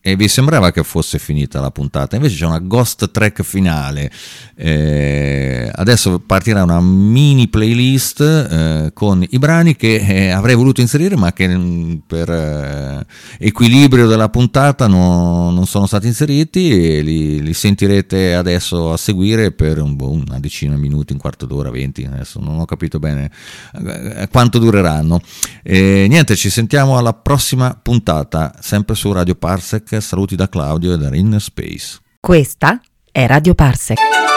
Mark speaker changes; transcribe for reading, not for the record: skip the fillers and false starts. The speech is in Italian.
Speaker 1: e vi sembrava che fosse finita la puntata, invece c'è una ghost track finale. Adesso partirà una mini playlist con i brani che avrei voluto inserire, ma che per equilibrio della puntata non sono stati inseriti, e li sentirete adesso a seguire per una decina di minuti, un quarto d'ora, 20, adesso non ho capito bene quanto dureranno. Niente, ci sentiamo alla prossima puntata, sempre su Radio Parsec. Saluti da Claudio e da Inner Space.
Speaker 2: Questa è Radio Parsec.